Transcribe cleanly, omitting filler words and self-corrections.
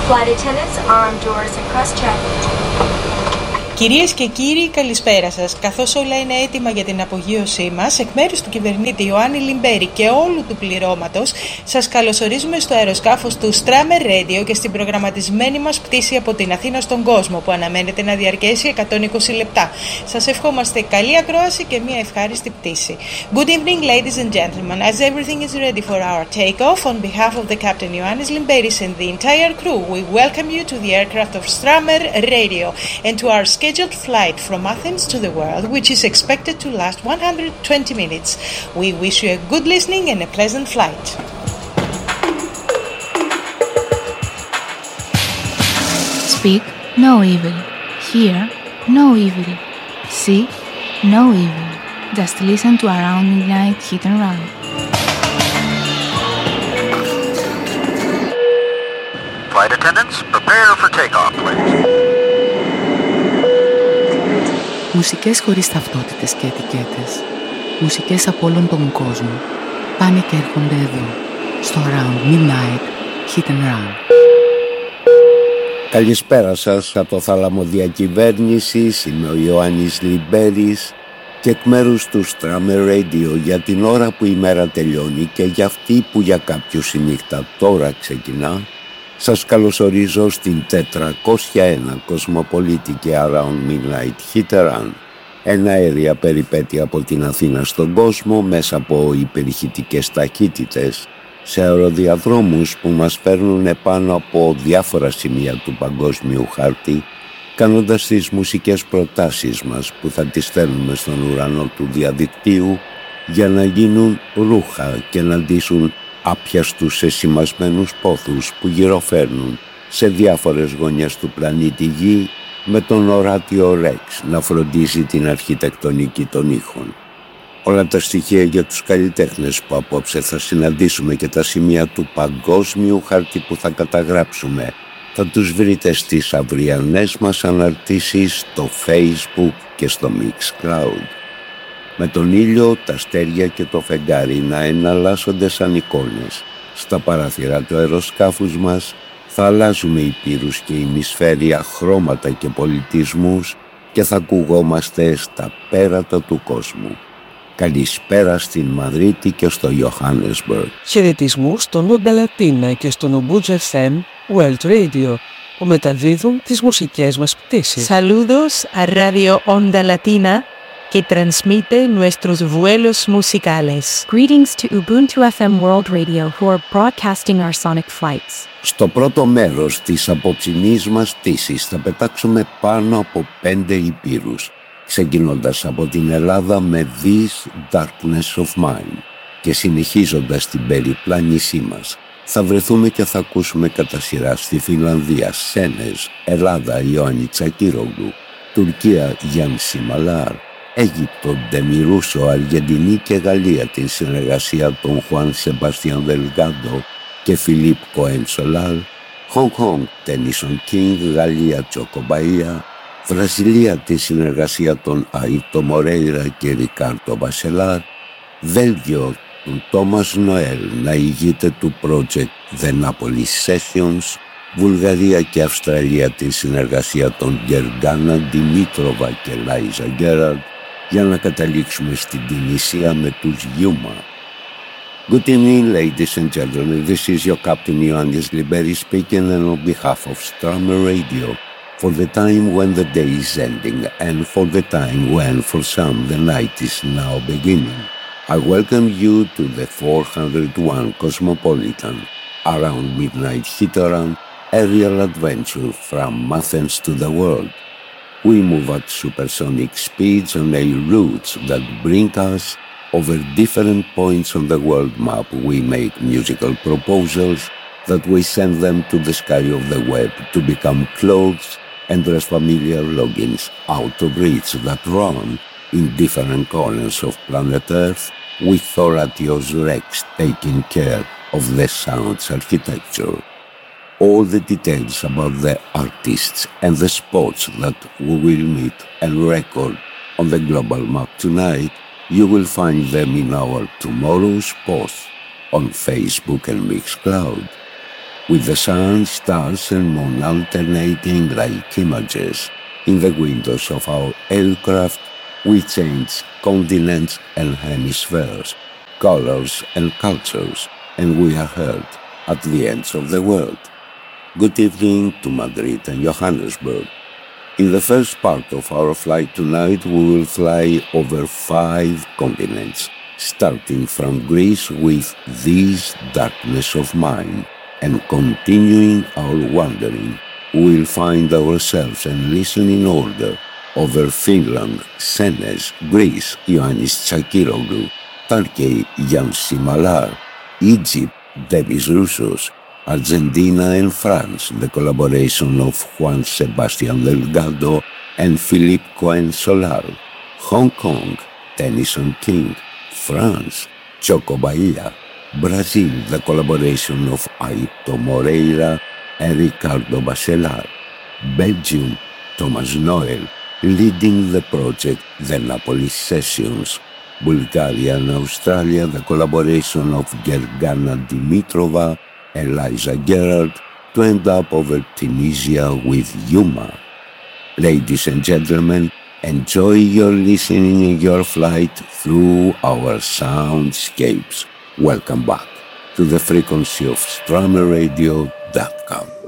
Flight attendants, armed doors and cross-check. Κυρίες και κύριοι, καλησπέρα σας. Καθώς όλα είναι έτοιμα για την απογείωσή μας, εκ μέρους του κυβερνήτη Ιωάννη Λιμπέρη και όλου του πληρώματος, σας καλωσορίζουμε στο αεροσκάφος του Strammer Radio και στην προγραμματισμένη μας πτήση από την Αθήνα στον κόσμο, που αναμένεται να διαρκέσει 120 λεπτά. Σας ευχόμαστε καλή ακρόαση και μια ευχάριστη πτήση. Good evening, ladies and gentlemen. As everything is ready for our takeoff, on behalf of the Captain Ioannis Limberis and the entire crew, we welcome you to the aircraft of Strammer Radio and to our scheduled flight from Athens to the world, which is expected to last 120 minutes. We wish you a good listening and a pleasant flight. Speak no evil. Hear no evil. See no evil. Just listen to Around Midnight Hit and Run. Flight attendants, prepare for takeoff, please. Μουσικές χωρίς ταυτότητες και ετικέτες. Μουσικές από όλον τον κόσμο. Πάνε και έρχονται εδώ, στο Around Midnight Hit and Run. Καλησπέρα σας από το θάλαμο διακυβέρνησης. Είμαι ο Ιωάννης Λιμπέρης και εκ μέρους του Strammer Radio για την ώρα που η μέρα τελειώνει και για αυτή που για κάποιους η νύχτα τώρα ξεκινά, σας καλωσορίζω στην 401 κοσμοπολίτικη Around Midnight Hit and Run, ένα αέρια περιπέτεια από την Αθήνα στον κόσμο μέσα από υπερηχητικές ταχύτητες σε αεροδιαδρόμους που μας φέρνουν επάνω από διάφορα σημεία του παγκόσμιου χάρτη, κάνοντας τις μουσικές προτάσεις μας που θα τις στέλνουμε στον ουρανό του διαδικτύου για να γίνουν ρούχα και να ντύσουν άπιαστους εσημασμένους πόθους που γυροφέρνουν σε διάφορες γωνιές του πλανήτη Γη με τον οράτιο Ρεξ να φροντίζει την αρχιτεκτονική των ήχων. Όλα τα στοιχεία για τους καλλιτέχνες που απόψε θα συναντήσουμε και τα σημεία του παγκόσμιου χάρτη που θα καταγράψουμε θα τους βρείτε στις αυριανές μας αναρτήσεις στο Facebook και στο Mixcloud. Με τον ήλιο, τα αστέρια και το φεγγάρι να εναλλάσσονται σαν εικόνες στα παράθυρα του αεροσκάφους μας, θα αλλάζουμε υπήρους και ημισφαίρια, χρώματα και πολιτισμούς και θα ακουγόμαστε στα πέρατα του κόσμου. Καλησπέρα στην Μαδρίτη και στο Johannesburg. Χαιρετισμούς στον Onda Latina και στον Ubuntu FM World Radio που μεταδίδουν τις μουσικές μας πτήσεις. Saludos a Radio Onda Latina que transmite nuestros vuelos musicales. Greetings to Ubuntu FM World Radio who are broadcasting our sonic flights. Στο πρώτο μέρος της απόψινής μας πτήσης θα πετάξουμε πάνω από 5 υπήρους, ξεκινώντας από την Ελλάδα με This Darkness of Mine και συνεχίζοντας την περιπλάνησή μας. Θα βρεθούμε και θα ακούσουμε κατά σειρά στη Φινλανδία Σένες, Ελλάδα Ιωάννη Τσακίρογλου, Τουρκία Γιάννη Σιμαλάρ, Αίγυπτο Ντεμιρούσο, Αργεντινή και Γαλλία την συνεργασία των Χουάν Σεμπαστιάν Δελγκάντο και Φιλίπ Κοέν Σολάρ, Χονγκ Κονγκ Τένισον Κίνγκ, Γαλλία Τσοκομπαία, Βραζιλία τη συνεργασία των Αΐτο Μορέιρα και Ρικάρτο Μπασελάρ, Βέλγιο του Τόμας Νοέλ να ηγείται του project The Napoli Sessions, Βουλγαρία και Αυστραλία τη συνεργασία των Γεργάνα Δημήτροβα και Λάιζα Γκέραρντ, για να καταλήξουμε στην Τινησία με τους Γιούμα. Good evening, ladies and gentlemen. This is your Captain Ioannis Liberis speaking, and on behalf of Strammer Radio, for the time when the day is ending and for the time when for some the night is now beginning, I welcome you to the 401 Cosmopolitan Around Midnight Hit and Run aerial adventure from Athens to the world. We move at supersonic speeds on air routes that bring us over different points on the world map. We make musical proposals that we send them to the sky of the web to become clothes and as familiar logins out of reach that run in different corners of planet Earth with Horatios Rex taking care of the sound's architecture. All the details about the artists and the spots that we will meet and record on the global map tonight, you will find them in our tomorrow's post on Facebook and Mixcloud. with the sun, stars and moon alternating like images in the windows of our aircraft. We change continents and hemispheres, colors and cultures, and we are heard at the ends of the world. Good evening to Madrid and Johannesburg. In the first part of our flight tonight, we will fly over 5 continents, starting from Greece with This Darkness of Mine, and continuing our wandering, we will find ourselves and listen in order over Finland, Senes, Greece, Ioannis Tsakiroglu, Turkey, Yansi Malar, Egypt, Demis Roussos, Argentina and France, the collaboration of Juan Sebastian Delgado and Philippe Cohen Solar, Hong Kong, Tennyson King, France, Choco Bahia, Brazil, the collaboration of Aito Moreira and Ricardo Bachelard, Belgium, Thomas Noel, leading the project The Napoli Sessions, Bulgaria and Australia, the collaboration of Gergana Dimitrova and Liza Gerard, to end up over Tunisia with Yuma. Ladies and gentlemen, enjoy your listening in your flight through our soundscapes. Welcome back to the frequency of StrummerRadio.com.